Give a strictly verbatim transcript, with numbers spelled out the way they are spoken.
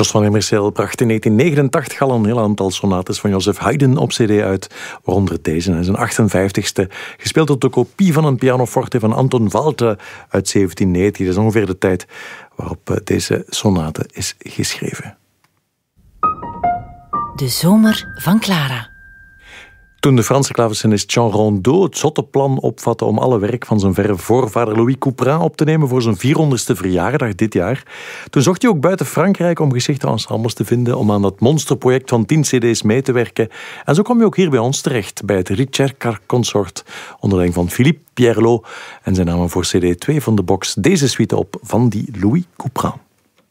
Jos van Emmersel bracht in negentien negenentachtig al een heel aantal sonates van Joseph Haydn op cd uit, waaronder deze, zijn achtenvijftigste, gespeeld op de kopie van een pianoforte van Anton Walter uit zeventien negentig. Dat is ongeveer de tijd waarop deze sonate is geschreven. De zomer van Clara. Toen de Franse klavecinist Jean Rondeau het zotte plan opvatte om alle werk van zijn verre voorvader Louis Couperin op te nemen voor zijn vierhonderdste verjaardag dit jaar, toen zocht hij ook buiten Frankrijk om geschikte ensembles te vinden om aan dat monsterproject van tien cd's mee te werken. En zo kwam hij ook hier bij ons terecht, bij het Ricercar Consort, onder leiding van Philippe Pierlot. En zij namen voor cd twee van de box deze suite op van die Louis Couperin.